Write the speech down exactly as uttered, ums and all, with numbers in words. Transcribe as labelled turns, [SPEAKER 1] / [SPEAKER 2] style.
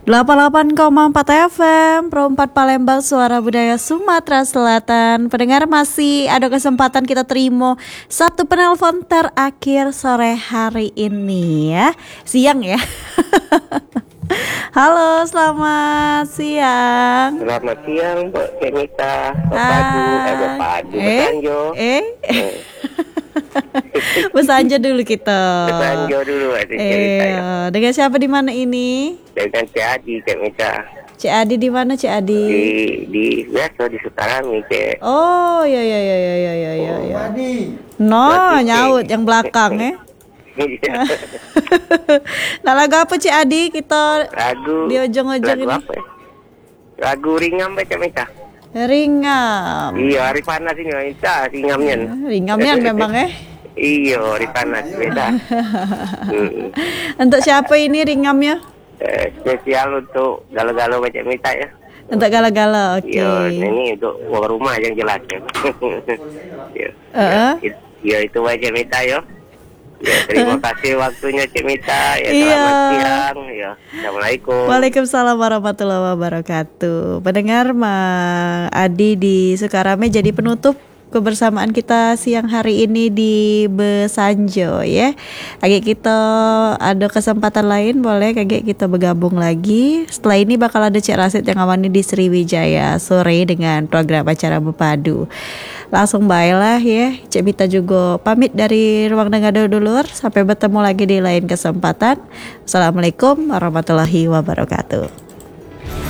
[SPEAKER 1] delapan puluh delapan koma empat F M Pro empat Palembang, suara budaya Sumatera Selatan. Pendengar, masih ada kesempatan kita terima satu penelpon terakhir sore hari ini ya. Siang ya. Halo, selamat siang.
[SPEAKER 2] Selamat siang, Mbak Cemita. Padu, eh Padu,
[SPEAKER 1] eh,
[SPEAKER 2] Besanjo.
[SPEAKER 1] Eh, eh. Besanjo dulu kita.
[SPEAKER 2] Besanjo dulu ada cerita
[SPEAKER 1] Eh,
[SPEAKER 2] ya.
[SPEAKER 1] dengan siapa di mana ini?
[SPEAKER 2] Dengan Cik Adi, Cemita.
[SPEAKER 1] Cik Adi di mana, Cik Adi?
[SPEAKER 2] Di di biasa di Sutarami, Cek.
[SPEAKER 1] Oh, ya ya ya ya ya ya ya. ya. No,
[SPEAKER 2] Buat
[SPEAKER 1] nyaut
[SPEAKER 2] Cik.
[SPEAKER 1] yang belakang ya. Nah, lagu apa Cik Adi kita
[SPEAKER 2] Lagu
[SPEAKER 1] di ujung-ujung
[SPEAKER 2] lagu
[SPEAKER 1] ini?
[SPEAKER 2] apa ya? Lagu ringam, Mbak Cemita.
[SPEAKER 1] Ringam.
[SPEAKER 2] Iya, hari panas ini, Cemita, ringamnya.
[SPEAKER 1] Ringamnya memang eh.
[SPEAKER 2] Iya, hari panas, beda. Hmm.
[SPEAKER 1] Untuk siapa ini ringamnya?
[SPEAKER 2] Eh, spesial untuk galau-galau Mbak Cemita ya.
[SPEAKER 1] Untuk gala-gala, oke.
[SPEAKER 2] Iya, ini untuk uang rumah yang jelas ya. Iya,
[SPEAKER 1] Heeh.
[SPEAKER 2] ya, ya, itu aja Mita ya. Ya, terima kasih waktunya Cik Mita. Ya,
[SPEAKER 1] Iya.
[SPEAKER 2] selamat siang. Ya, assalamualaikum.
[SPEAKER 1] Waalaikumsalam warahmatullahi wabarakatuh. Pendengar, Mang Adi di Sukarame jadi penutup kebersamaan kita siang hari ini di Besanjo ya. Agak kita ada kesempatan lain boleh agak kita bergabung lagi. Setelah ini bakal ada Cik Rasid yang awani di Sriwijaya sore dengan program acara Bepadu. Langsung baiklah ya. Cik Mita juga pamit dari ruang dengar dulur. Sampai bertemu lagi di lain kesempatan. Assalamualaikum warahmatullahi wabarakatuh.